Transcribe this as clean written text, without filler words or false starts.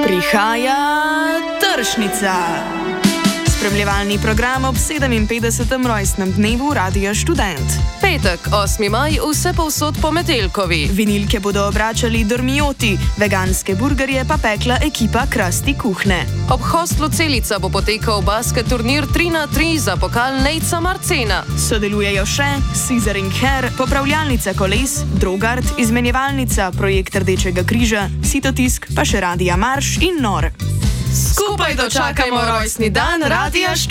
Prihaja Tršnica. Spremljevalni program ob 57. rojstnem dnevu Radia Študent. Petek, 8. maj, vse povsod po Metelkovi. Vinilke bodo obračali Dormioti, veganske burgerje pa pekla ekipa Krasti kuhne. Ob hostlu Celica bo potekal basket turnir 3x3 za pokal Nejca Marcena. Sodelujejo še Scissoring Hair, popravljalnica koles, Drogart, izmenjevalnica, projekt Rdečega križa, Sitotisk, pa še Radija Marš in Nor. Skupaj dočakajmo rojstni dan Radia Študent.